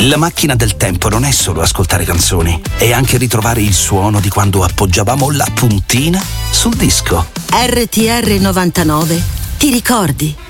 La macchina del tempo non è solo ascoltare canzoni, è anche ritrovare il suono di quando appoggiavamo la puntina sul disco. RTR 99, ti ricordi?